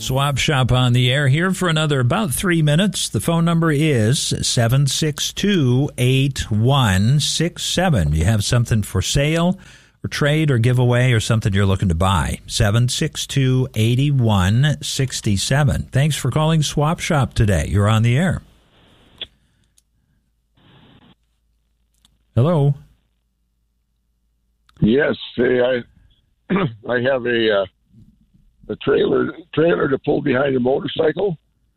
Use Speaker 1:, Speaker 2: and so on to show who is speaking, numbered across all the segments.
Speaker 1: Swap Shop on the air here for another about 3 minutes. The phone number is 762-8167. You have something for sale or trade or giveaway or something you're looking to buy. 762-8167. Thanks for calling Swap Shop today. You're on the air. Hello.
Speaker 2: Yes, I have a trailer to pull behind a motorcycle.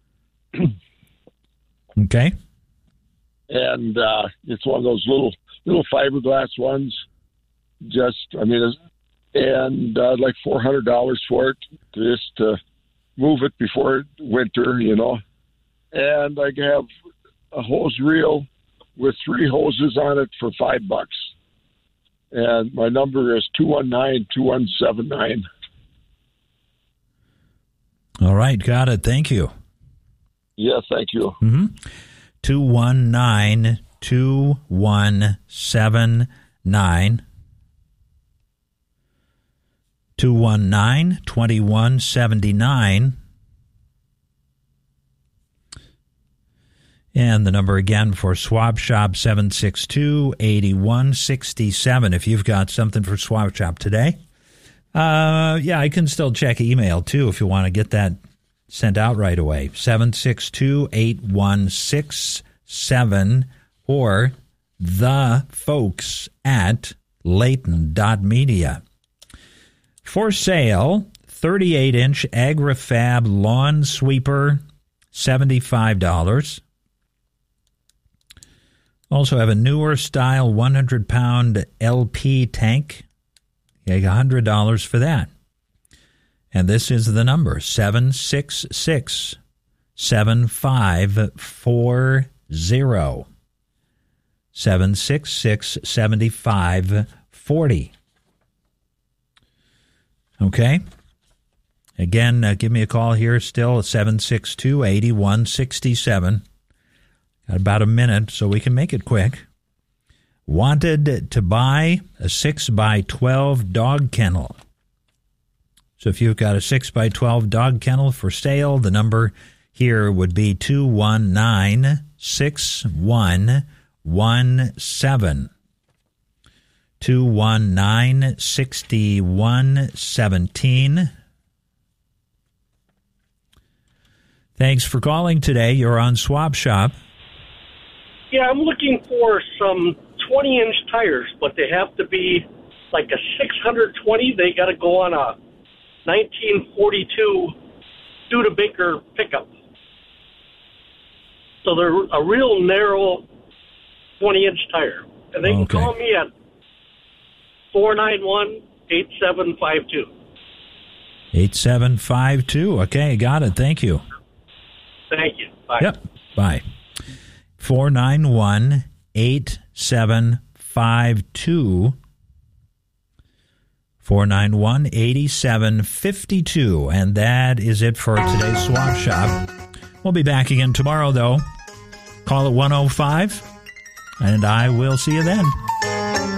Speaker 1: Okay.
Speaker 2: And it's one of those little fiberglass ones. And I'd like $400 for it just to move it before winter, And I have a hose reel with 3 hoses on it for $5. And my number is 219-2179.
Speaker 1: All right, got it. Thank you.
Speaker 2: Yeah, thank you.
Speaker 1: 219-2179. 219-2179. And the number again for Swap Shop, 762-8167. If you've got something for Swap Shop today. I can still check email, too, if you want to get that sent out right away. 762-8167 or the folks at Layton.media. For sale, 38-inch AgriFab lawn sweeper, $75. Also have a newer style 100-pound LP tank. You get $100 for that. And this is the number, 766-7540. 766-7540. Okay? Again, give me a call here still at 762-8167. Got about a minute, so we can make it quick. Wanted to buy a 6x12 dog kennel. So if you've got a 6x12 dog kennel for sale, the number here would be 219-6117. 219-6117. Thanks for calling today. You're on Swap Shop.
Speaker 3: Yeah, I'm looking for some 20-inch tires, but they have to be like a 620. They got to go on a 1942 Studebaker pickup. So they're a real narrow 20-inch tire. And they can call me at 491-8752.
Speaker 1: 8752. Okay, got it. Thank you.
Speaker 3: Thank you. Bye.
Speaker 1: Yep. Bye. 491-8752. 491-8752. And that is it for today's Swap Shop. We'll be back again tomorrow, though. Call it 105, and I will see you then.